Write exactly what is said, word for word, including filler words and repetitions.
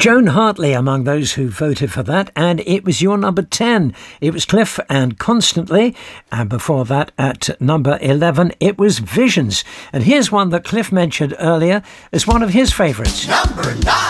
Joan Hartley among those who voted for that, and it was your number ten. It was Cliff and Constantly, and before that at number eleven it was Visions. And here's one that Cliff mentioned earlier as one of his favourites. Number nine.